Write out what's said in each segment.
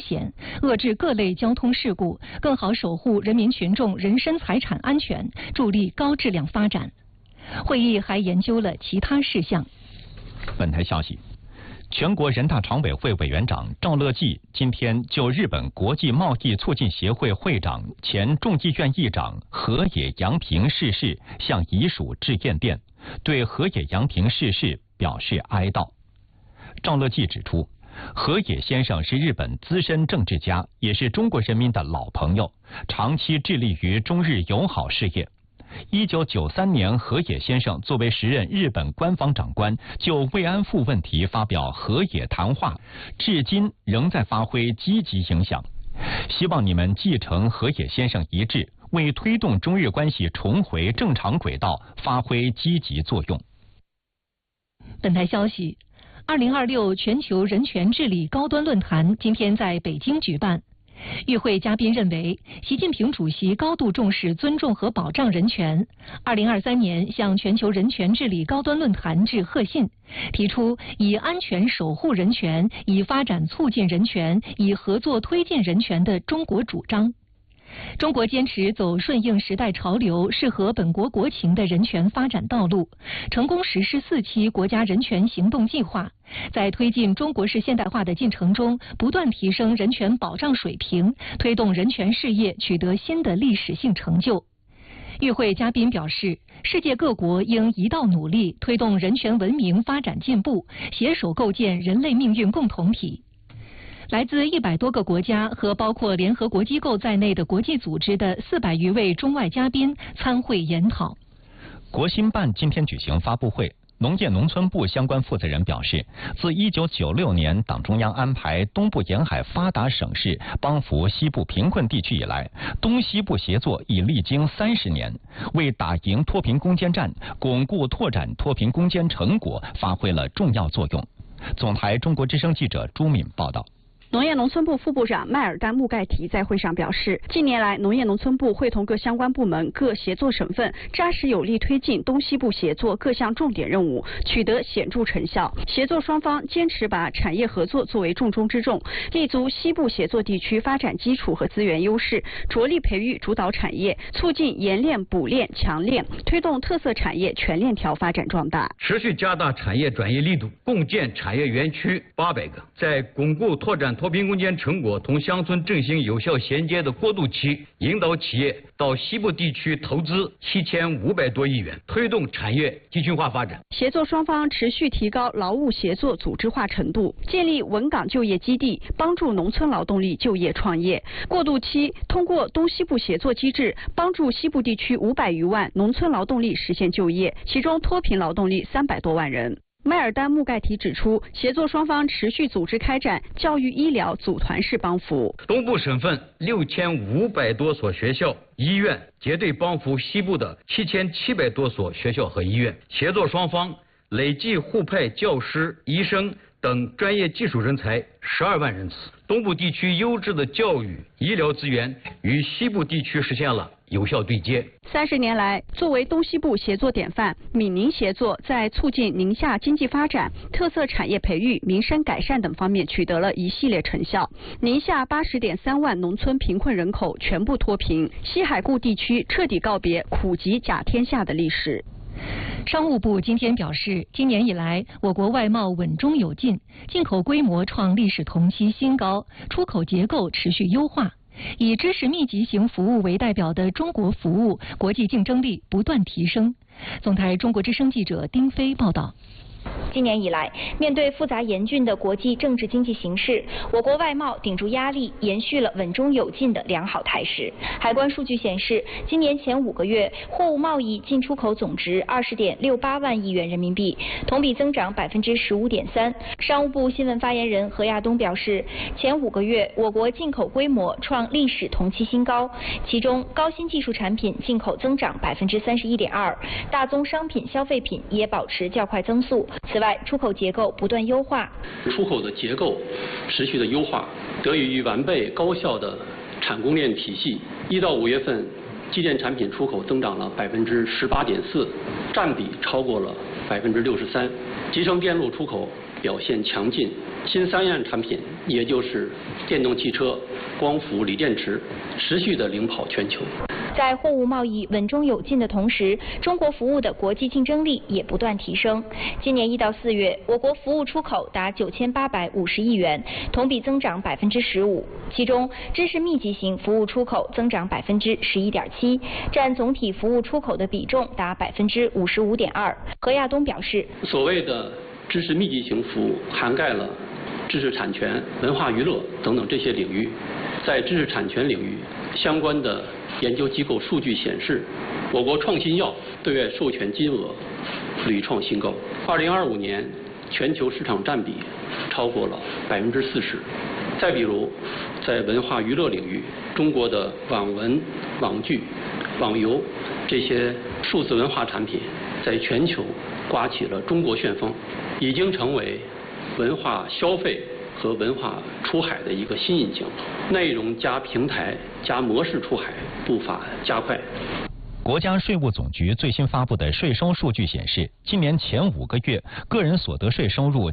险，遏制各类交通事故，更好守护人民群众人身财产安全，助力高质量发展。会议还研究了其他事项。 本台消息。全国人大常委会委员长赵乐际今天就日本国际贸易促进协会会长、前众议院议长河野洋平逝世向遗属致唁电，对河野洋平逝世表示哀悼。赵乐际指出，河野先生是日本资深政治家，也是中国人民的老朋友，长期致力于中日友好事业。1993年，河野先生作为时任日本官方长官，就慰安妇问题发表河野谈话，至今仍在发挥积极影响。希望你们继承河野先生遗志，为推动中日关系重回正常轨道发挥积极作用。 本台消息，2026全球人权治理高端论坛今天在北京举办。与会嘉宾认为，习近平主席高度重视尊重和保障人权。2023年向全球人权治理高端论坛致贺信，提出以安全守护人权、以发展促进人权、以合作推进人权的中国主张。中国坚持走顺应时代潮流、适合本国国情的人权发展道路，成功实施4期国家人权行动计划，在推进中国式现代化的进程中，不断提升人权保障水平，推动人权事业取得新的历史性成就。与会嘉宾表示，世界各国应一道努力，推动人权文明发展进步，携手构建人类命运共同体。来自100多个国家和包括联合国机构在内的国际组织的400余位中外嘉宾参会研讨。 国新办今天举行发布会，农业农村部相关负责人表示，自1996年党中央安排东部沿海发达省市帮扶西部贫困地区以来，东西部协作已历经30年，为打赢脱贫攻坚战、巩固拓展脱贫攻坚成果发挥了重要作用。总台中国之声记者朱敏报道。 农业农村部副部长迈尔丹穆盖提在会上表示，近年来，农业农村部会同各相关部门、各协作省份，扎实有力推进东西部协作各项重点任务，取得显著成效。协作双方坚持把产业合作作为重中之重，立足西部协作地区发展基础和资源优势，着力培育主导产业，促进研炼、补炼、强炼，推动特色产业全链条发展壮大。 持续加大产业转移力度，共建产业园区800个，在巩固拓展脱贫攻坚成果同乡村振兴有效衔接的过渡期，引导企业到西部地区投资7500多亿元，推动产业集群化发展。 协作双方持续提高劳务协作组织化程度，建立稳岗就业基地，帮助农村劳动力就业创业。过渡期通过东西部协作机制，帮助西部地区500余万农村劳动力实现就业，其中脱贫劳动力300多万人。迈尔丹穆盖提指出，协作双方持续组织开展教育医疗组团式帮扶。 东部省份6500多所学校、医院结对帮扶西部的7700多所学校和医院，协作双方累计互派教师、医生等专业技术人才12万人次。东部地区优质的教育、医疗资源与西部地区实现了有效对接。 30年来，作为东西部协作典范，闽宁协作在促进宁夏经济发展、特色产业培育、民生改善等方面取得了一系列成效。宁夏80.3万农村贫困人口全部脱贫，西海固地区彻底告别苦极甲天下的历史。 商务部今天表示，今年以来，我国外贸稳中有进，进口规模创历史同期新高，出口结构持续优化。以知识密集型服务为代表的中国服务国际竞争力不断提升。总台中国之声记者丁飞报道。 今年以来，面对复杂严峻的国际政治经济形势，我国外贸顶住压力，延续了稳中有进的良好态势。海关数据显示，今年前5个月，货物贸易进出口总值20.68万亿元人民币，同比增长15.3%。商务部新闻发言人何亚东表示，前5个月，我国进口规模创历史同期新高，其中高新技术产品进口增长31.2%，大宗商品消费品也保持较快增速。此外，出口结构不断优化， 出口的结构持续的优化，得益于完备高效的产供链体系。1到5月份，机电产品出口增长了18.4%，占比超过了63%。集成电路出口表现强劲，新三样产品，也就是电动汽车、光伏、锂电池，持续的领跑全球。 在货物贸易稳中有进的同时，中国服务的国际竞争力也不断提升。今年1到4月，我国服务出口达9850亿元，同比增长15%。其中，知识密集型服务出口增长11.7%，占总体服务出口的比重达55.2%。何亚东表示， 所谓的知识密集型服务涵盖了知识产权、文化娱乐等等这些领域。在知识产权领域，相关的研究机构数据显示，我国创新药对外授权金额屡创新高。2025年全球市场占比超过了40%。再比如，在文化娱乐领域，中国的网文、网剧、网游这些数字文化产品，在全球刮起了中国旋风，已经成为文化消费和文化出海的一个新引擎。内容加平台加模式出海步伐加快。 国家税务总局最新发布的税收数据显示，今年前5个月个人所得税收入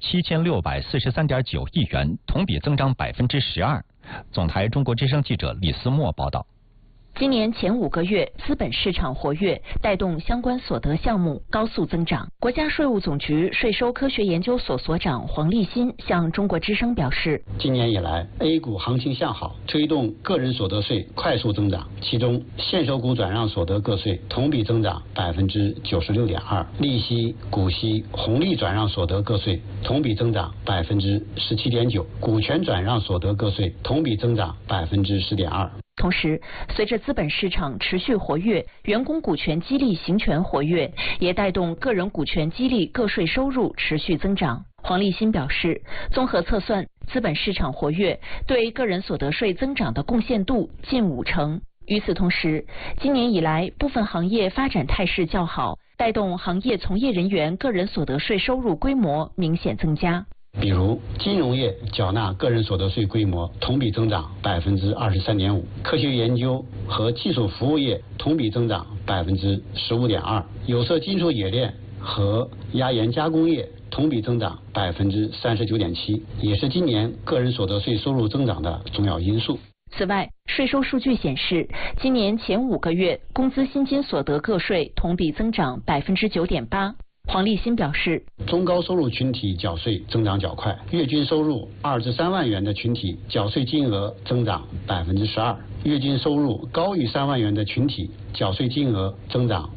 7643.9亿元，同比增长12%。总台中国之声记者李思墨报道。 今年前5个月，资本市场活跃，带动相关所得项目高速增长。国家税务总局税收科学研究所所长黄立新向中国之声表示， 今年以来 A 股行情向好，推动个人所得税快速增长，其中现收股转让所得个税同比增长96.2%，利息、股息、红利转让所得个税同比增长17.9%，股权转让所得个税同比增长10.2%。 同时，随着资本市场持续活跃，员工股权激励行权活跃，也带动个人股权激励个税收入持续增长。黄立新表示，综合测算，资本市场活跃对个人所得税增长的贡献度近50%。与此同时，今年以来部分行业发展态势较好，带动行业从业人员个人所得税收入规模明显增加。 比如金融业缴纳个人所得税规模同比增长23.5%，科学研究和技术服务业同比增长15.2%，有色金属冶炼和压延加工业同比增长39.7%，也是今年个人所得税收入增长的重要因素。 此外，税收数据显示，今年前5个月工资薪金所得个税同比增长9.8%。黄立新表示， 中高收入群体缴税增长较快，月均收入2至3万元的群体缴税金额增长12%，月均收入高于3万元的群体缴税金额增长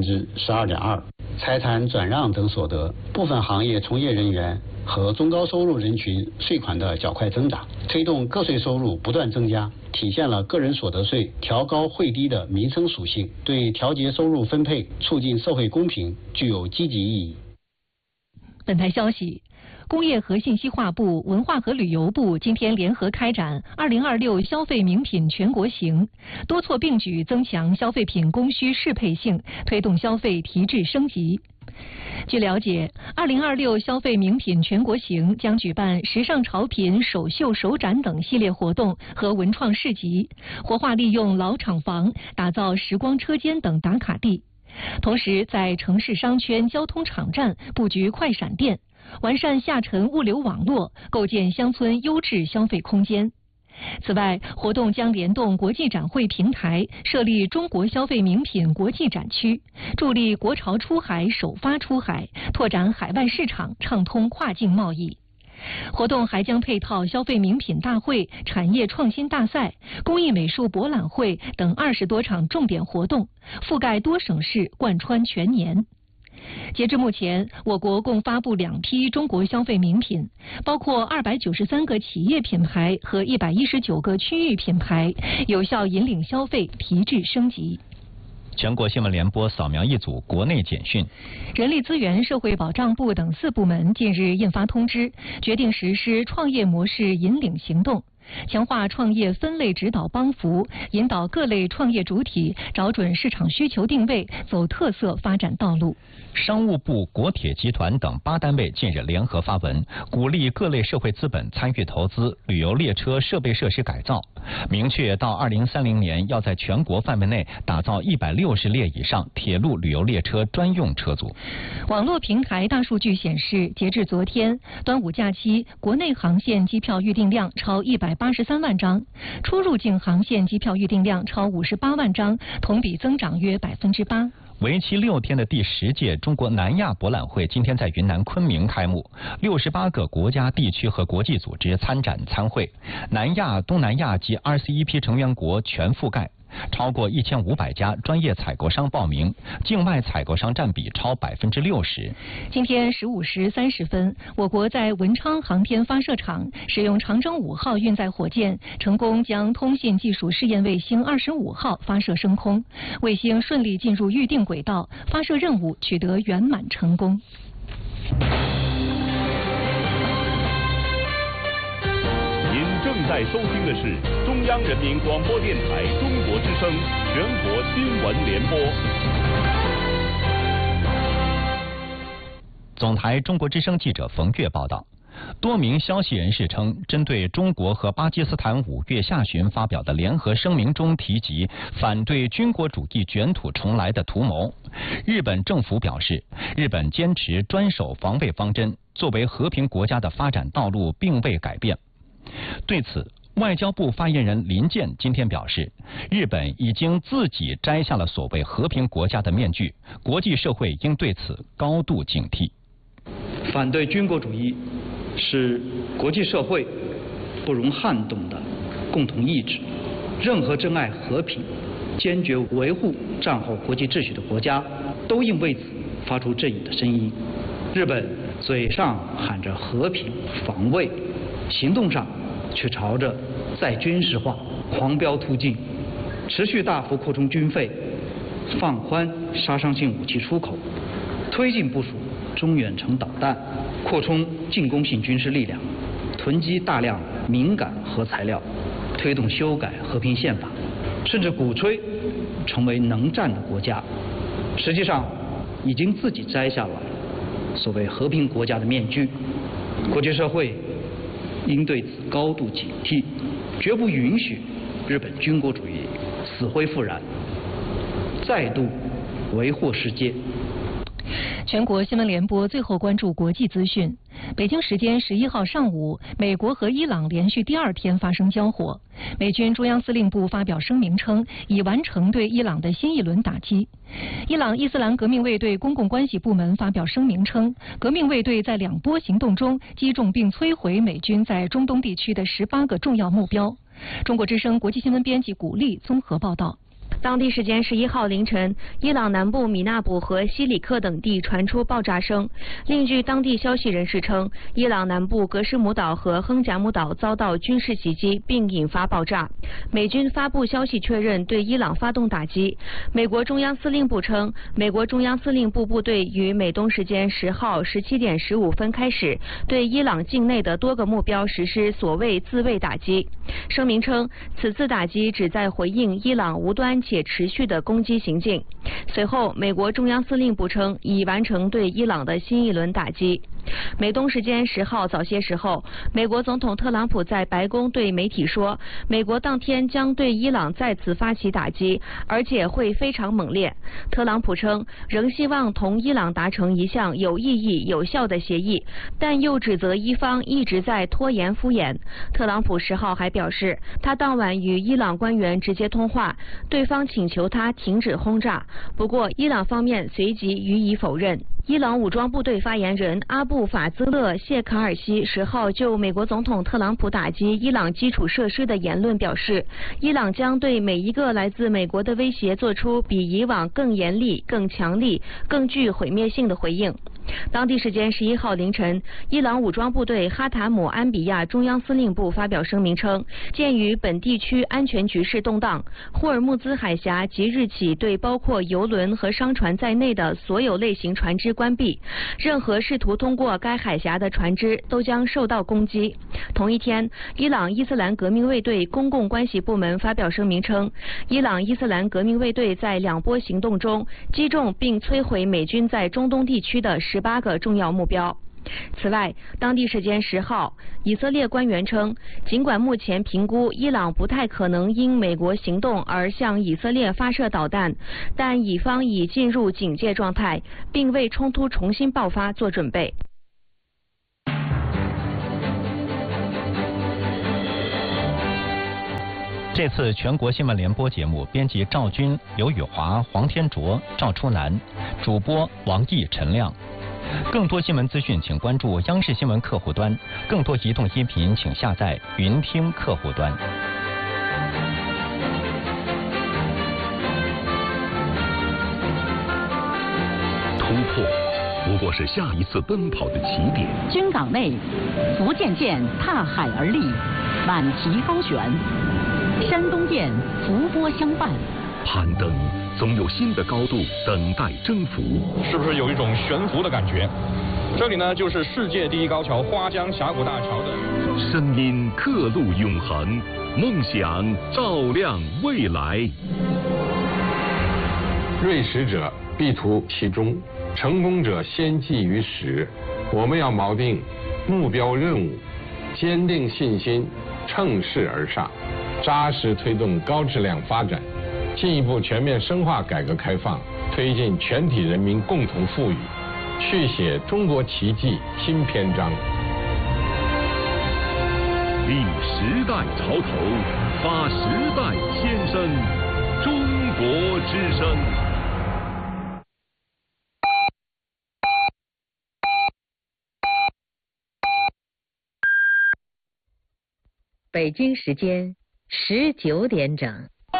12.2%。财产转让等所得，部分行业从业人员和中高收入人群税款的较快增长，推动个税收入不断增加，体现了个人所得税调高惠低的民生属性，对调节收入分配、促进社会公平具有积极意义。 本台消息，工业和信息化部、文化和旅游部今天联合开展2026消费名品全国行，多措并举增强消费品供需适配性，推动消费提质升级。据了解，2026消费名品全国行将举办时尚潮品首秀首展等系列活动和文创市集，活化利用老厂房，打造时光车间等打卡地。同时，在城市商圈、交通场站布局快闪店，完善下沉物流网络，构建乡村优质消费空间。此外，活动将联动国际展会平台，设立中国消费名品国际展区，助力国潮出海、首发出海，拓展海外市场，畅通跨境贸易。活动还将配套消费名品大会、产业创新大赛、工艺美术博览会等20多场重点活动，覆盖多省市，贯穿全年。截至目前，我国共发布2批中国消费名品，包括293个企业品牌和119个区域品牌，有效引领消费提质升级。 全国新闻联播扫描一组国内简讯。 人力资源社会保障部等4部门近日印发通知，决定实施创业模式引领行动， 强化创业分类指导帮扶，引导各类创业主体找准市场需求定位，走特色发展道路。 商务部、国铁集团等8单位近日联合发文，鼓励各类社会资本参与投资旅游列车设备设施改造，明确到2030年要在全国范围内打造160列以上铁路旅游列车专用车组。 网络平台大数据显示，截至昨天，端午假期国内航线机票预订量超183万张，出入境航线机票预订量超58万张，同比增长约8%。 为期6天的第10届中国南亚博览会今天在云南昆明开幕，68个国家、地区和国际组织参展参会，南亚、东南亚及RCEP 成员国全覆盖。超过1500家专业采购商报名，境外采购商占比超60%。 今天15时30分，我国在文昌航天发射场使用长征5号运载火箭，成功将通信技术试验卫星25号发射升空，卫星顺利进入预定轨道，发射任务取得圆满成功。 您正在收听的是中央人民广播电台中国之声全国新闻联播。 总台中国之声记者冯月报道，多名消息人士称，针对中国和巴基斯坦5月下旬发表的联合声明中提及反对军国主义卷土重来的图谋，日本政府表示，日本坚持专守防卫方针，作为和平国家的发展道路并未改变。对此，外交部发言人林健今天表示，日本已经自己摘下了所谓和平国家的面具，国际社会应对此高度警惕。 反对军国主义是国际社会不容撼动的共同意志，任何珍爱和平、坚决维护战后国际秩序的国家都应为此发出正义的声音。日本嘴上喊着和平防卫，行动上却朝着再军事化狂飙突进，持续大幅扩充军费，放宽杀伤性武器出口，推进部署中远程导弹，扩充进攻性军事力量，囤积大量敏感核材料，推动修改和平宪法，甚至鼓吹成为能战的国家，实际上已经自己摘下了所谓和平国家的面具。国际社会应对此高度警惕，绝不允许日本军国主义死灰复燃，再度为祸世界。 全国新闻联播最后关注国际资讯。北京时间11号上午，美国和伊朗连续第2天发生交火。美军中央司令部发表声明称，已完成对伊朗的新一轮打击。伊朗伊斯兰革命卫队公共关系部门发表声明称，革命卫队在2波行动中击中并摧毁美军在中东地区的18个重要目标。中国之声国际新闻编辑古丽综合报道。 当地时间11号凌晨，伊朗南部米纳卜和西里克等地传出爆炸声。另据当地消息人士称，伊朗南部格什姆岛和亨贾姆岛遭到军事袭击，并引发爆炸。美军发布消息确认对伊朗发动打击。美国中央司令部称，美国中央司令部部队于美东时间10号17点15分开始，对伊朗境内的多个目标实施所谓自卫打击。声明称，此次打击旨在回应伊朗无端且持续的攻击行径。随后，美国中央司令部称已完成对伊朗的新一轮打击。美东时间10号早些时候，美国总统特朗普在白宫对媒体说，美国当天将对伊朗再次发起打击，而且会非常猛烈。特朗普称，仍希望同伊朗达成一项有意义、有效的协议，但又指责伊方一直在拖延敷衍。特朗普10号还表示，他当晚与伊朗官员直接通话，对方请求他停止轰炸，不过伊朗方面随即予以否认。伊朗武装部队发言人阿布法兹勒·谢卡尔西10号就美国总统特朗普打击伊朗基础设施的言论表示，伊朗将对每一个来自美国的威胁做出比以往更严厉、更强力、更具毁灭性的回应。 当地时间11号凌晨，伊朗武装部队哈塔姆安比亚中央司令部发表声明称，鉴于本地区安全局势动荡，霍尔木兹海峡即日起对包括油轮和商船在内的所有类型船只关闭，任何试图通过该海峡的船只都将受到攻击。同一天，伊朗伊斯兰革命卫队公共关系部门发表声明称，伊朗伊斯兰革命卫队在2波行动中击中并摧毁美军在中东地区的18个重要目标。此外，当地时间10号，以色列官员称，尽管目前评估伊朗不太可能因美国行动而向以色列发射导弹，但以方已进入警戒状态，并为冲突重新爆发做准备。 这次全国新闻联播节目，编辑赵军、刘宇华、黄天卓、赵初南，主播王毅、陈亮。更多新闻资讯，请关注央视新闻客户端。更多移动音频，请下载云听客户端。 突破不过是下一次奔跑的起点。 军港内，福建舰踏海而立，满旗高悬；山东舰浮波相伴。 攀登总有新的高度等待征服， 是不是有一种悬浮的感觉？这里呢，就是世界第一高桥花江峡谷大桥的声音，刻录永恒，梦想照亮未来。 锐识者必图其中，成功者先记于始。我们要锚定目标任务，坚定信心，乘势而上，扎实推动高质量发展，进一步全面深化改革开放，推进全体人民共同富裕，续写中国奇迹新篇章。 立时代潮头，发时代先声，中国之声。 北京时间19点整。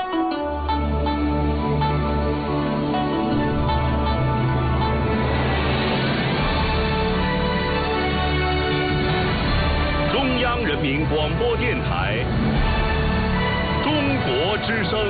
中央人民广播电台，中国之声。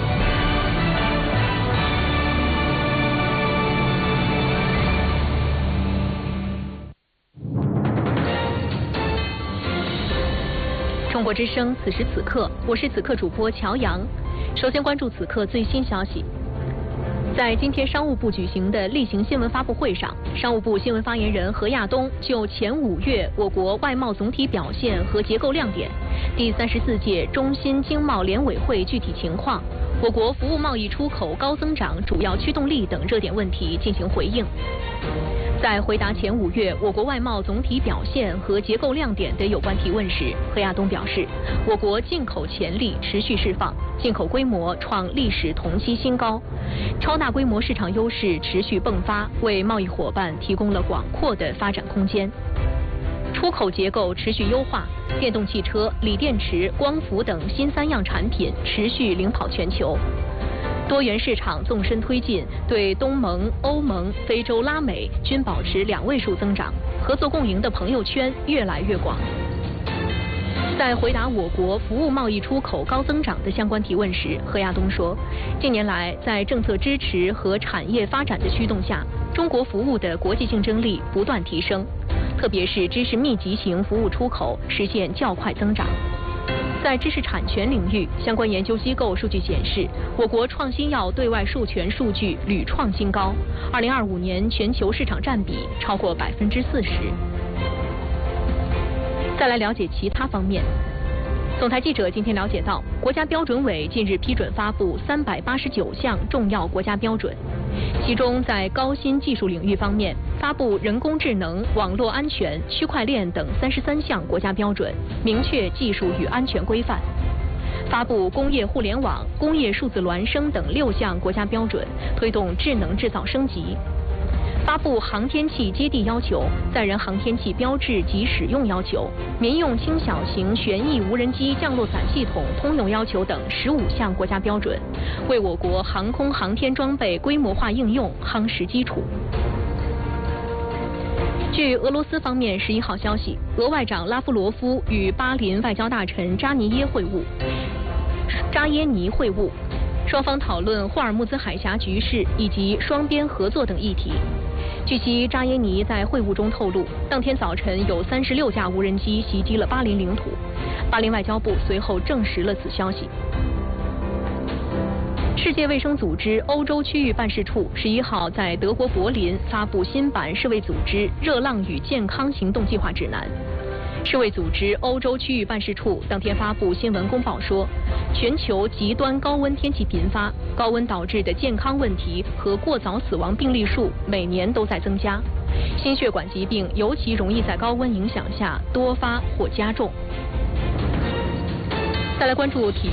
中国之声，此时此刻，我是此刻主播乔阳。首先关注此刻最新消息。在今天商务部举行的例行新闻发布会上，商务部新闻发言人何亚东就前5月我国外贸总体表现和结构亮点、第34届中新经贸联委会具体情况、我国服务贸易出口高增长主要驱动力等热点问题进行回应。在回答前5月我国外贸总体表现和结构亮点的有关提问时，何亚东表示，我国进口潜力持续释放，进口规模创历史同期新高，超大规模市场优势持续迸发，为贸易伙伴提供了广阔的发展空间。出口结构持续优化，电动汽车、锂电池、光伏等新3样产品持续领跑全球。多元市场纵深推进，对东盟、欧盟、非洲、拉美均保持2位数增长，合作共赢的朋友圈越来越广。在回答我国服务贸易出口高增长的相关提问时，何亚东说，近年来在政策支持和产业发展的驱动下，中国服务的国际竞争力不断提升，特别是知识密集型服务出口实现较快增长。在知识产权领域，相关研究机构数据显示，我国创新药对外授权数据屡创新高，2025年全球市场占比超过40%。再来了解其他方面。总台记者今天了解到，国家标准委近日批准发布389项重要国家标准，其中在高新技术领域方面，发布人工智能、网络安全、区块链等33项国家标准，明确技术与安全规范；发布工业互联网、工业数字孪生等6项国家标准，推动智能制造升级；发布航天器接地要求、载人航天器标志及使用要求、民用轻小型旋翼无人机降落伞系统通用要求等15项国家标准，为我国航空航天装备规模化应用夯实基础。 据俄罗斯方面11号消息，俄外长拉夫罗夫与巴林外交大臣扎耶尼会晤，双方讨论霍尔木兹海峡局势以及双边合作等议题。据悉，扎耶尼在会晤中透露，当天早晨有36架无人机袭击了巴林领土。巴林外交部随后证实了此消息。世界卫生组织欧洲区域办事处11号在德国柏林发布新版世卫组织热浪与健康行动计划指南。世卫组织欧洲区域办事处当天发布新闻公报说，全球极端高温天气频发，高温导致的健康问题和过早死亡病例数每年都在增加，心血管疾病尤其容易在高温影响下多发或加重。再来关注体育。